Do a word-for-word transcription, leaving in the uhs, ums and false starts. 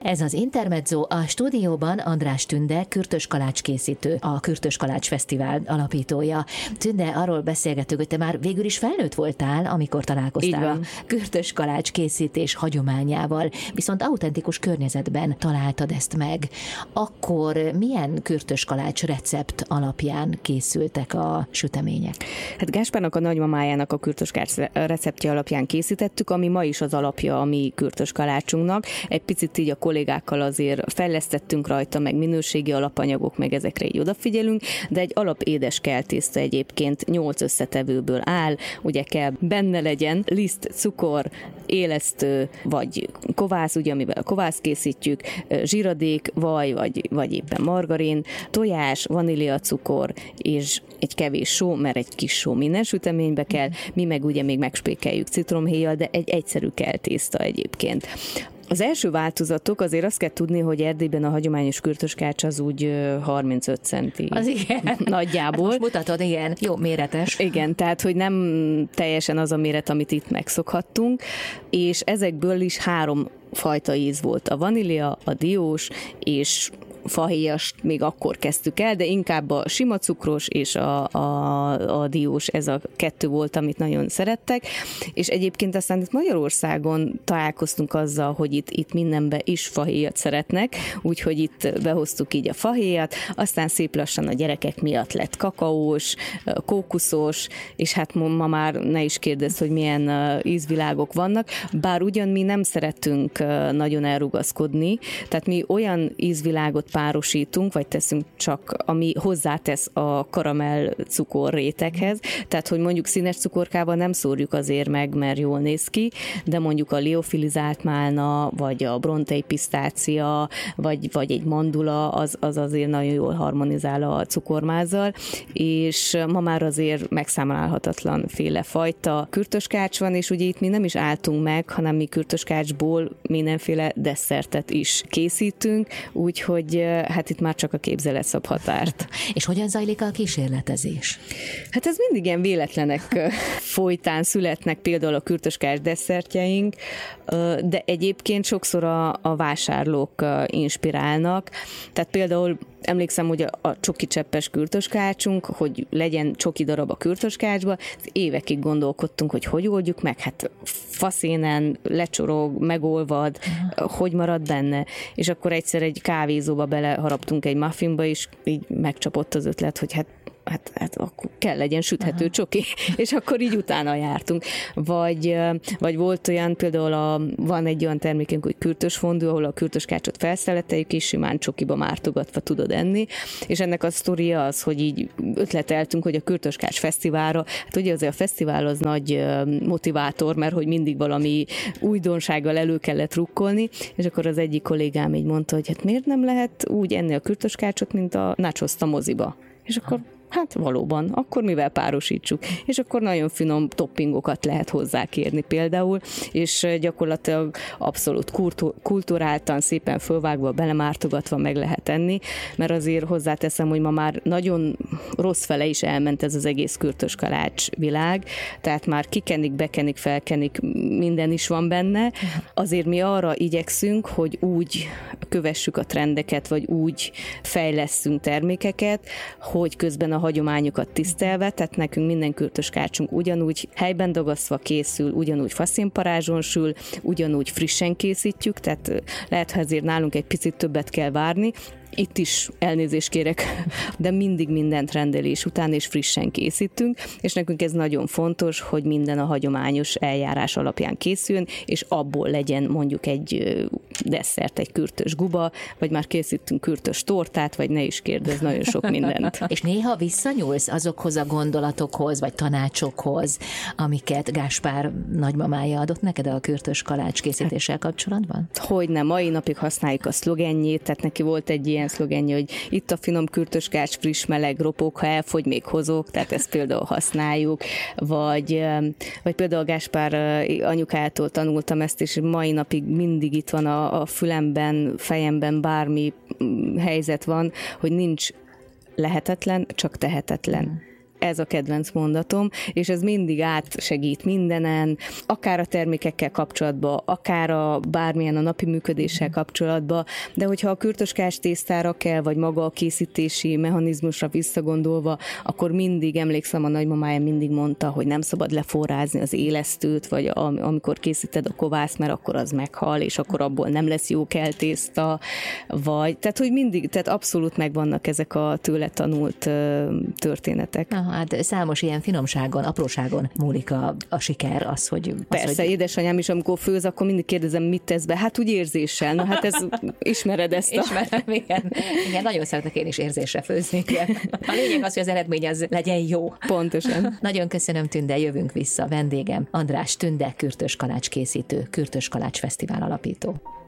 Ez az Intermezzo, a stúdióban András Tünde, kürtös kalácskészítő, a Kürtös Kalács Fesztivál alapítója. Tünde, arról beszélgetünk, hogy te már végül is felnőtt voltál, amikor találkoztál a kürtös kalács készítés hagyományával, viszont autentikus környezetben találtad ezt meg. Akkor milyen kürtös kalács recept alapján készültek a sütemények? Hát Gáspárnak a nagymamájának a kürtös kalács receptje alapján készítettük, ami ma is az alapja a mi kürtös kalácsunknak. Egy picit így a kollégákkal azért fejlesztettünk rajta, meg minőségi alapanyagok, meg ezekre így odafigyelünk, de egy alap édes keltészta egyébként nyolc összetevőből áll, ugye kell benne legyen liszt, cukor, élesztő, vagy kovász, ugye amivel a kovász készítjük, zsíradék, vaj, vagy, vagy éppen margarin, tojás, vaníliacukor, és egy kevés só, mert egy kis só minden süteménybe kell, mi meg ugye még megspékeljük citromhéjjal, de egy egyszerű keltészta egyébként. Az első változatok, azért azt kell tudni, hogy Erdélyben a hagyományos kürtös kalács az úgy harmincöt centi. Az igen. Nagyjából. Hát most mutatod, igen, jó méretes. Igen, tehát, hogy nem teljesen az a méret, amit itt megszokhattunk, és ezekből is három fajta íz volt. A vanília, a diós és fahéjast még akkor kezdtük el, de inkább a sima cukros és a, a, a diós, ez a kettő volt, amit nagyon szerettek, és egyébként aztán itt Magyarországon találkoztunk azzal, hogy itt, itt mindenbe is fahéjat szeretnek, úgyhogy itt behoztuk így a fahéjat, aztán szép lassan a gyerekek miatt lett kakaós, kókuszos, és hát ma már ne is kérdezz, hogy milyen ízvilágok vannak, bár ugyan mi nem szeretünk nagyon elrugaszkodni, tehát mi olyan ízvilágot párosítunk, vagy teszünk csak, ami hozzátesz a karamell cukor réteghez, tehát, hogy mondjuk színes cukorkával nem szórjuk azért meg, mert jól néz ki, de mondjuk a liofilizált málna, vagy a brontei pisztácia, vagy, vagy egy mandula, az, az azért nagyon jól harmonizál a cukormázzal, és ma már azért megszámlálhatatlan féle fajta kürtös kalács van, és ugye itt mi nem is álltunk meg, hanem mi kürtös kalácsból mindenféle desszertet is készítünk, úgyhogy hát itt már csak a képzelet szab határt. És hogyan zajlik a kísérletezés? Hát ez mindig ilyen véletlenek folytán születnek például a kürtös kalács desszertjeink, de egyébként sokszor a, a vásárlók inspirálnak. Tehát például emlékszem, hogy a, a csoki cseppes kürtös kalácsunk, hogy legyen csoki darab a kürtös kalácsba, évekig gondolkodtunk, hogy hogy oldjuk meg, hát faszénen, lecsorog, megolvad, uh-huh. hogy marad benne. És akkor egyszer egy kávézóba beleharaptunk egy muffinba, és így megcsapott az ötlet, hogy hát Hát, hát akkor kell legyen süthető Aha. csoki, és akkor így utána jártunk. Vagy, vagy volt olyan, például a, van egy olyan termékünk, hogy kürtös fondú, ahol a kürtös kalácsot felszeleteljük, és simán csokiba mártogatva tudod enni, és ennek a sztoria az, hogy így ötleteltünk, hogy a kürtös kalács fesztiválra, hát ugye azért a fesztivál az nagy motivátor, mert hogy mindig valami újdonsággal elő kellett rukkolni, és akkor az egyik kollégám így mondta, hogy hát miért nem lehet úgy enni a kürtös kalácsot, mint a nachoszt a moziba. És akkor hát valóban, akkor mivel párosítsuk. És akkor nagyon finom toppingokat lehet hozzákérni például, és gyakorlatilag abszolút kulturáltan, szépen fölvágva, belemártogatva meg lehet enni, mert azért hozzáteszem, hogy ma már nagyon rossz fele is elment ez az egész kürtös kalács világ, tehát már kikenik, bekenik, felkenik, minden is van benne. Azért mi arra igyekszünk, hogy úgy kövessük a trendeket, vagy úgy fejlesszünk termékeket, hogy közben a hagyományokat tisztelve, tehát nekünk minden kürtös kalácsunk ugyanúgy helyben dagasztva készül, ugyanúgy faszínparázson sül, ugyanúgy frissen készítjük, tehát lehet, hogy azért nálunk egy picit többet kell várni, itt is elnézést kérek, de mindig mindent rendelés után és frissen készítünk, és nekünk ez nagyon fontos, hogy minden a hagyományos eljárás alapján készüljön, és abból legyen mondjuk egy desszert, egy kürtös guba, vagy már készítünk kürtös tortát, vagy ne is kérdezz, nagyon sok mindent. És néha visszanyúlsz azokhoz a gondolatokhoz, vagy tanácsokhoz, amiket Gáspár nagymamája adott neked a kürtös kalács készítéssel kapcsolatban? Hogyne, mai napig használjuk a szlogenjét, tehát neki volt egy ilyen szlogenje, hogy itt a finom kürtös kalács, friss, meleg, ropók, ha elfogy, még hozok, tehát ezt például használjuk, vagy, vagy például Gáspár anyukától tanultam ezt, és mai napig mindig itt van a, a fülemben, fejemben bármi helyzet van, hogy nincs lehetetlen, csak tehetetlen. ez a kedvenc mondatom, és ez mindig átsegít mindenen, akár a termékekkel kapcsolatban, akár a bármilyen a napi működéssel kapcsolatban, de hogyha a kürtöskás tésztára kell, vagy maga a készítési mechanizmusra visszagondolva, akkor mindig emlékszem, a nagymamája mindig mondta, hogy nem szabad leforrázni az élesztőt, vagy amikor készíted a kovászt, mert akkor az meghal, és akkor abból nem lesz jó keltészta, vagy, tehát hogy mindig, tehát abszolút megvannak ezek a tőle tanult történetek. Aha, hát számos ilyen finomságon, apróságon múlik a, a siker, az, hogy... Az, Persze, hogy... édesanyám is, amikor főz, akkor mindig kérdezem, mit tesz be? Hát úgy érzéssel. Na hát ez, ismered ezt a... Ismerem, igen. Igen, nagyon szeretek én is érzésre főzni. Igen. A lényeg az, hogy az eredmény az legyen jó. Pontosan. Nagyon köszönöm, Tünde, jövünk vissza. Vendégem András Tünde, kürtös kalács készítő, Kürtös Kalács Fesztivál alapító.